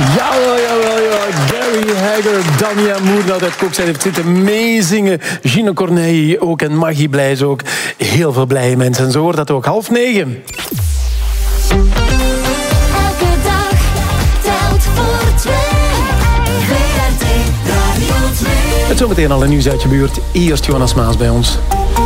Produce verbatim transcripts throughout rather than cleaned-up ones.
Jawel, jawel, jawel. Gary Hagger, Dania Moer, nou, dat ook zijn heeft zitten meezingen. Gino Corneille ook en Maggie Blijs ook. Heel veel blije mensen. En zo wordt dat ook. Half negen. Elke dag telt voor twee. V R T Radio twee. Het zometeen al een nieuws uit je buurt. Eerst Jonas Maas bij ons.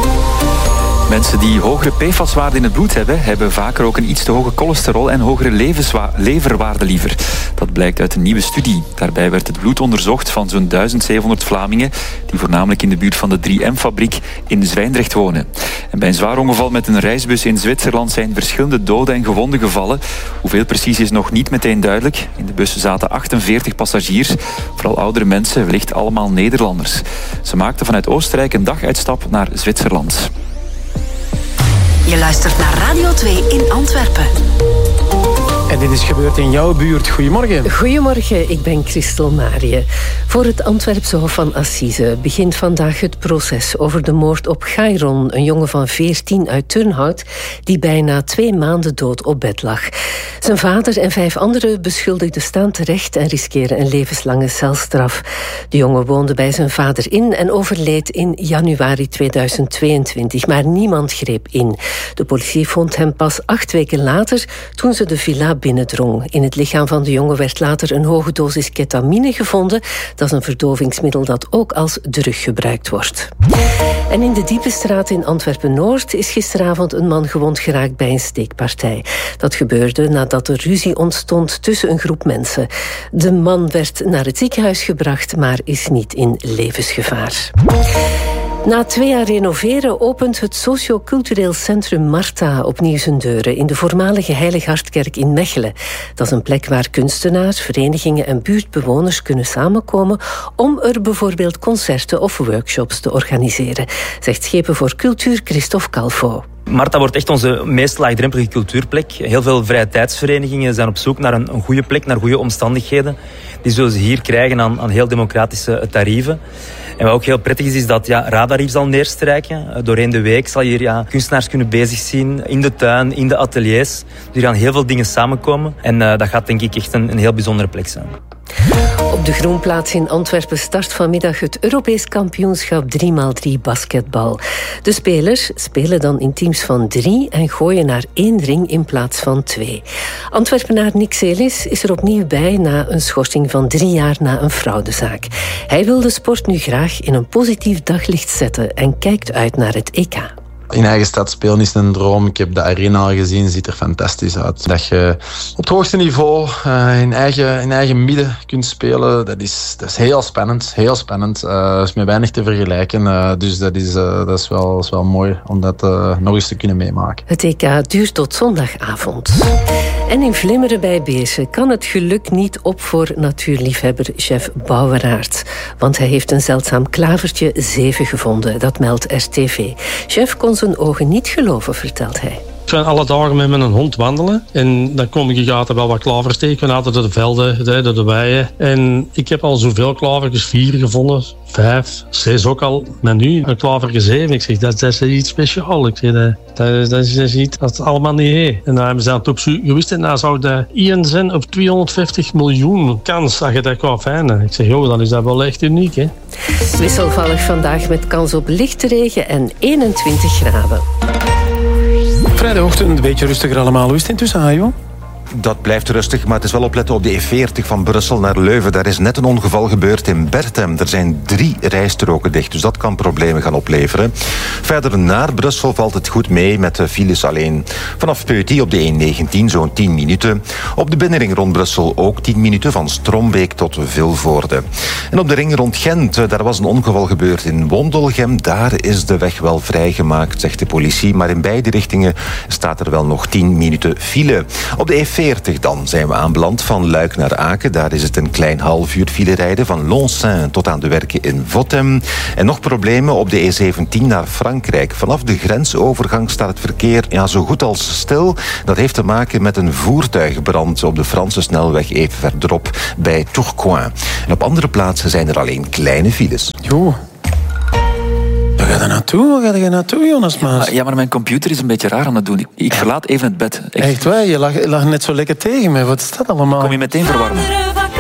Mensen die hogere P F A S-waarden in het bloed hebben, hebben vaker ook een iets te hoge cholesterol en hogere levenswa- leverwaarde liever. Dat blijkt uit een nieuwe studie. Daarbij werd het bloed onderzocht van zo'n duizend zevenhonderd Vlamingen die voornamelijk in de buurt van de drie M-fabriek in Zwijndrecht wonen. En bij een zwaar ongeval met een reisbus in Zwitserland zijn verschillende doden en gewonden gevallen. Hoeveel precies is nog niet meteen duidelijk. In de bus zaten achtenveertig passagiers, vooral oudere mensen, wellicht allemaal Nederlanders. Ze maakten vanuit Oostenrijk een daguitstap naar Zwitserland. Je luistert naar Radio twee in Antwerpen. En dit is gebeurd in jouw buurt. Goedemorgen. Goedemorgen, ik ben Christel Marië. Voor het Antwerpse Hof van Assise begint vandaag het proces over de moord op Gairon, een jongen van veertien uit Turnhout, die bijna twee maanden dood op bed lag. Zijn vader en vijf andere beschuldigden staan terecht en riskeren een levenslange celstraf. De jongen woonde bij zijn vader in en overleed in januari tweeduizend tweeëntwintig, maar niemand greep in. De politie vond hem pas acht weken later, toen ze de villa binnendrong. In het lichaam van de jongen werd later een hoge dosis ketamine gevonden. Dat is een verdovingsmiddel dat ook als drug gebruikt wordt. En in de Diepe Straat in Antwerpen-Noord is gisteravond een man gewond geraakt bij een steekpartij. Dat gebeurde nadat er ruzie ontstond tussen een groep mensen. De man werd naar het ziekenhuis gebracht, maar is niet in levensgevaar. Na twee jaar renoveren opent het sociocultureel centrum Marta opnieuw zijn deuren in de voormalige Heilig Hartkerk in Mechelen. Dat is een plek waar kunstenaars, verenigingen en buurtbewoners kunnen samenkomen om er bijvoorbeeld concerten of workshops te organiseren, zegt Schepen voor Cultuur Christophe Calvo. Marta wordt echt onze meest laagdrempelige cultuurplek. Heel veel vrije tijdsverenigingen zijn op zoek naar een, een goede plek, naar goede omstandigheden. Die zullen ze hier krijgen aan, aan heel democratische tarieven. En wat ook heel prettig is, is dat ja, Radarief zal neerstrijken. Doorheen de week zal je hier ja, kunstenaars kunnen bezig zien in de tuin, in de ateliers. Dus hier gaan heel veel dingen samenkomen. En uh, dat gaat denk ik echt een, een heel bijzondere plek zijn. Op de Groenplaats in Antwerpen start vanmiddag het Europees kampioenschap drie bij drie basketbal. De spelers spelen dan in teams van drie en gooien naar één ring in plaats van twee. Antwerpenaar Nick Celis is er opnieuw bij na een schorsing van drie jaar na een fraudezaak. Hij wil de sport nu graag in een positief daglicht zetten en kijkt uit naar het E K. In eigen stad spelen is een droom. Ik heb de arena al gezien, ziet er fantastisch uit. Dat je op het hoogste niveau uh, in, eigen, in eigen midden kunt spelen, dat is, dat is heel spannend. Heel spannend. Uh, er is met weinig te vergelijken. Uh, dus dat is, uh, dat, is wel, dat is wel mooi om dat uh, nog eens te kunnen meemaken. Het E K duurt tot zondagavond. En in Vlimmeren bij Beersen kan het geluk niet op voor natuurliefhebber chef Bouweraert. Want hij heeft een zeldzaam klavertje zeven gevonden. Dat meldt R T V. Chef kon zijn ogen niet geloven, vertelt hij. Ik ga alle dagen met mijn hond wandelen. En dan kom ik gaten wel wat klavers tegen. Altijd door de velden, door de weien. En ik heb al zoveel klavertjes, vier gevonden. Vijf, zes ook al. Maar nu een klavertje zeven. Ik zeg, dat, dat is iets speciaals. Ik zeg, dat, dat, dat is iets dat allemaal niet heeft. En dan hebben ze aan het opzoeken geweest. En dan zou dat één zijn op tweehonderdvijftig miljoen kans dat je dat kan vinden. Ik zeg, joh, dan is dat wel echt uniek, hè. Wisselvallig vandaag met kans op lichte regen en eenentwintig graden. Vrijdagochtend een beetje rustiger allemaal. Hoe is het intussen, Hajo? Dat blijft rustig, maar het is wel opletten op de E veertig van Brussel naar Leuven. Daar is net een ongeval gebeurd in Berthem. Er zijn drie rijstroken dicht, dus dat kan problemen gaan opleveren. Verder naar Brussel valt het goed mee met de files alleen. Vanaf Peuty op de E negentien zo'n tien minuten. Op de binnenring rond Brussel ook tien minuten van Strombeek tot Vilvoorde. En op de ring rond Gent, daar was een ongeval gebeurd in Wondelgem. Daar is de weg wel vrijgemaakt, zegt de politie. Maar in beide richtingen staat er wel nog tien minuten file. Op de E veertig dan zijn we aanbeland van Luik naar Aken. Daar is het een klein half uur file rijden van Lonsaint tot aan de werken in Vottem. En nog problemen op de E zeventien naar Frankrijk. Vanaf de grensovergang staat het verkeer ja, zo goed als stil. Dat heeft te maken met een voertuigbrand op de Franse snelweg even verderop bij Tourcoing. En op andere plaatsen zijn er alleen kleine files. Jo. Waar ga je naartoe? Waar ga je naartoe, Jonas Maas? Ja, maar mijn computer is een beetje raar aan het doen. Ik, ik verlaat even het bed. Ik... Echt waar? Je lag, je lag net zo lekker tegen mij. Wat is dat allemaal? Kom je meteen verwarmen?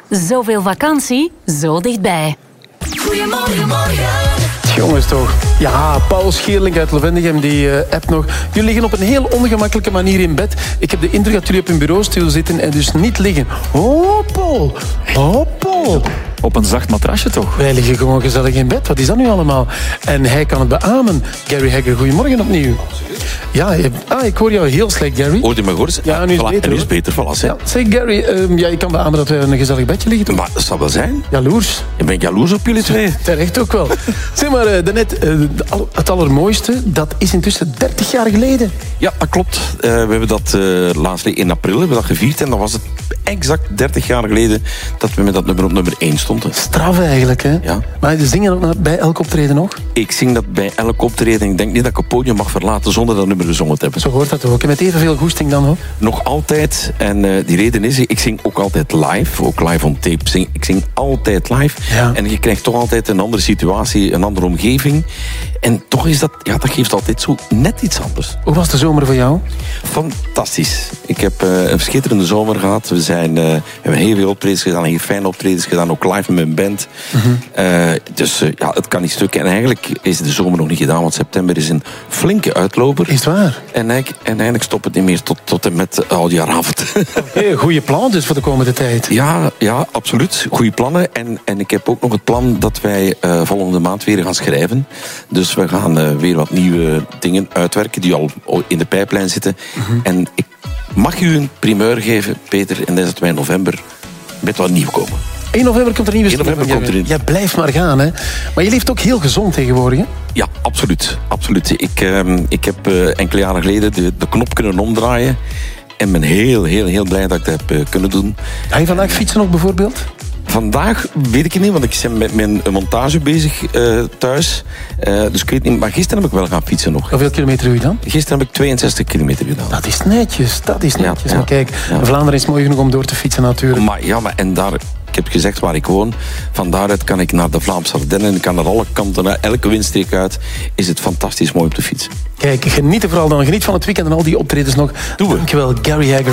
Zoveel vakantie, zo dichtbij. Goedemorgen, morgen. Jongens toch. Ja, Paul Scheerling uit Levendegem die uh, appt nog. Jullie liggen op een heel ongemakkelijke manier in bed. Ik heb de indruk dat jullie op een bureaustoel zitten en dus niet liggen. Oh, Paul. Oh, Paul. Op een zacht matrasje toch? Wij liggen gewoon gezellig in bed. Wat is dat nu allemaal? En hij kan het beamen. Gary Hegger, goedemorgen opnieuw. Ja, je, ah, ik hoor jou heel slecht, Gary. Hoorde je me goed? Ja, nu is het voilà, beter. Nu is het beter, voilà. Ja, zeg Gary, um, ja, ik kan beamen dat wij in een gezellig bedje liggen, toch? Maar dat zal wel zijn. Jaloers. Ik ben jaloers op jullie twee. Terecht ook wel. Zeg maar, uh, daarnet, uh, het allermooiste, dat is intussen dertig jaar geleden. Ja, dat klopt. Uh, we hebben dat uh, laatst in april hebben we dat gevierd. En dan was het exact dertig jaar geleden dat we met dat nummer op nummer één stonden. Straf eigenlijk, hè? Ja. Maar zing je dat bij elk optreden nog? Ik zing dat bij elk optreden. Ik denk niet dat ik het podium mag verlaten zonder dat nummer gezongen te hebben. Zo hoort dat ook. En met evenveel goesting dan ook? Nog altijd. En uh, die reden is, ik zing ook altijd live. Ook live on tape. Zing, ik zing altijd live. Ja. En je krijgt toch altijd een andere situatie, een andere omgeving. En toch is dat, ja, dat geeft altijd zo net iets anders. Hoe was de zomer voor jou? Fantastisch. Ik heb uh, een schitterende zomer gehad. We, zijn, uh, we hebben heel veel optredens gedaan, heel fijne optredens gedaan, ook live met mijn band. Mm-hmm. Uh, dus uh, ja, het kan niet stukken. En eigenlijk is de zomer nog niet gedaan, want september is een flinke uitloper. Is het waar? En eigenlijk, en eigenlijk stopt het niet meer tot, tot en met uh, oudjaaravond. Oké, goede plan dus voor de komende tijd. Ja, ja, absoluut. Goede plannen. En, en ik heb ook nog het plan dat wij uh, volgende maand weer gaan schrijven. Dus we gaan uh, weer wat nieuwe dingen uitwerken die al in de pijplijn zitten. Mm-hmm. En ik mag u een primeur geven, Peter, en dat is dat wij in november met wat nieuw komen. één november komt er nieuwe één november komt er in. Jij blijft maar gaan, hè? Maar je leeft ook heel gezond tegenwoordig, hè? Ja, absoluut. absoluut. Ik, uh, ik heb uh, enkele jaren geleden de, de knop kunnen omdraaien. En ben heel, heel, heel blij dat ik dat heb uh, kunnen doen. Ga je vandaag fietsen nog bijvoorbeeld? Vandaag weet ik het niet, want ik ben met mijn montage bezig uh, thuis. Uh, dus ik weet niet, maar gisteren heb ik wel gaan fietsen nog. Hoeveel kilometer doe je dan? Gisteren heb ik tweeënzestig kilometer gedaan. Dat is netjes, dat is netjes. Ja, ja, maar kijk, ja. Vlaanderen is mooi genoeg om door te fietsen natuurlijk. Maar ja, maar en daar... Ik heb gezegd waar ik woon. Van daaruit kan ik naar de Vlaamse Ardennen. Ik kan naar alle kanten, naar elke windstreek uit. Is het fantastisch mooi op de fiets. Kijk, geniet er vooral dan. Geniet van het weekend en al die optredens nog. Doen we. Dankjewel, Gary Hegger.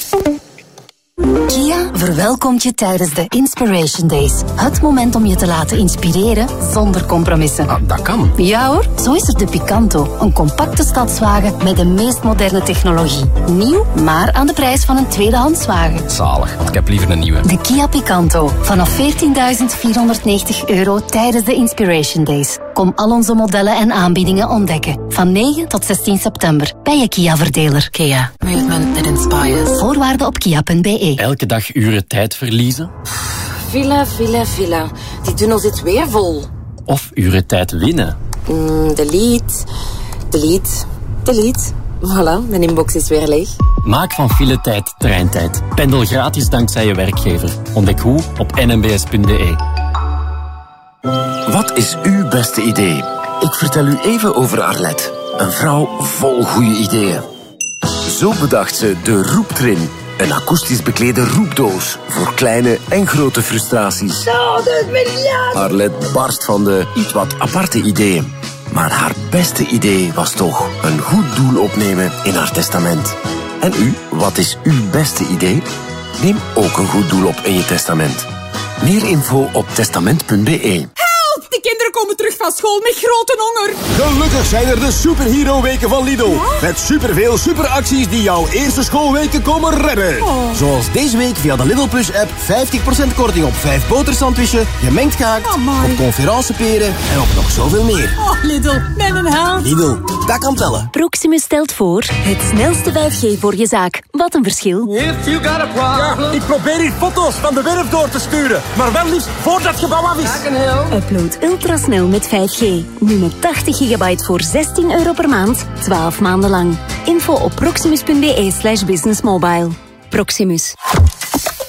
Kia verwelkomt je tijdens de Inspiration Days. Het moment om je te laten inspireren zonder compromissen. Ah, dat kan. Ja hoor, zo is er de Picanto. Een compacte stadswagen met de meest moderne technologie. Nieuw, maar aan de prijs van een tweedehandswagen. Zalig, want ik heb liever een nieuwe. De Kia Picanto. Vanaf veertienduizend vierhonderdnegentig euro tijdens de Inspiration Days. Kom al onze modellen en aanbiedingen ontdekken. Van negen tot zestien september bij je Kia-verdeler. Kia. Movement that inspires. Voorwaarden op kia punt b e. Elke dag uren tijd verliezen. Villa, villa, villa. Die tunnel zit weer vol. Of uren tijd winnen. Mm, delete. Delete. Delete. Voilà, mijn inbox is weer leeg. Maak van file tijd treintijd. Pendel gratis dankzij je werkgever. Ontdek hoe op n m b s punt b e. Wat is uw beste idee? Ik vertel u even over Arlette. Een vrouw vol goede ideeën. Zo bedacht ze de Roeptrin. Een akoestisch beklede roepdoos voor kleine en grote frustraties. Zo, dat miljard! Arlette barst van de iets wat aparte ideeën. Maar haar beste idee was toch een goed doel opnemen in haar testament. En u, wat is uw beste idee? Neem ook een goed doel op in je testament. Meer info op testament punt b e. De kinderen komen terug van school met grote honger. Gelukkig zijn er de Superhero Weken van Lidl. Ja? Met superveel superacties die jouw eerste schoolweken komen redden. Oh. Zoals deze week via de Lidl Plus app vijftig procent korting op vijf botersandwiches, gemengd gehakt, oh op conferenceperen en op nog zoveel meer. Oh, Lidl, ben een held. Lidl, dat kan tellen. Proximus stelt voor het snelste vijf G voor je zaak. Wat een verschil. If you got a problem. Ja, ik probeer hier foto's van de werf door te sturen. Maar wel liefst voordat het gebouw af is. Upload ultrasnel met vijf G. Nu met tachtig gigabyte voor zestien euro per maand. twaalf maanden lang. Info op proximus punt b e slash business mobile. Proximus.